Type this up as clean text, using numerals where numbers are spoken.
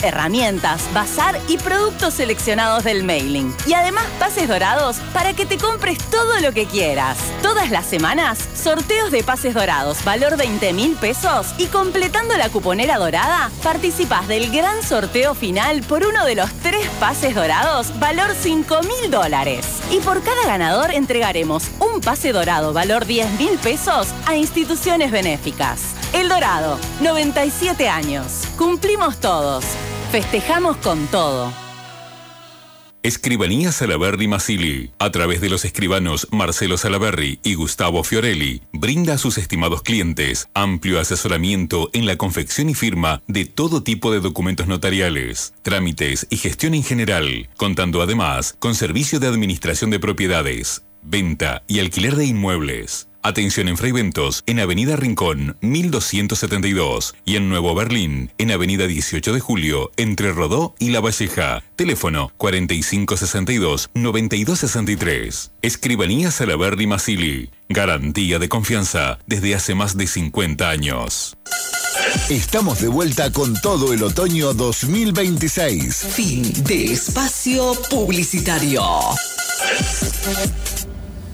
herramientas, bazar y productos seleccionados del mailing. Y además pases dorados para que te compres todo lo que quieras. Todas las semanas, sorteos de pases dorados, valor 20.000 pesos. Y completando la cuponera dorada, participás del gran sorteo final por uno de los 3 pases dorados, valor $5.000. Y por cada ganador entregaremos un pase dorado, valor 10.000 pesos, a instituciones benéficas. El Dorado, 97 años. Cumplimos todos. Festejamos con todo. Escribanía Salaberry Mazzilli, a través de los escribanos Marcelo Salaberry y Gustavo Fiorelli, brinda a sus estimados clientes amplio asesoramiento en la confección y firma de todo tipo de documentos notariales, trámites y gestión en general, contando además con servicio de administración de propiedades, venta y alquiler de inmuebles. Atención en Fraiventos, en Avenida Rincón, 1272. Y en Nuevo Berlín, en Avenida 18 de Julio, entre Rodó y La Valleja. Teléfono 4562-9263. Escribanía Salaberry Mazzilli. Garantía de confianza desde hace más de 50 años. Estamos de vuelta con todo el otoño 2026. Fin de espacio publicitario.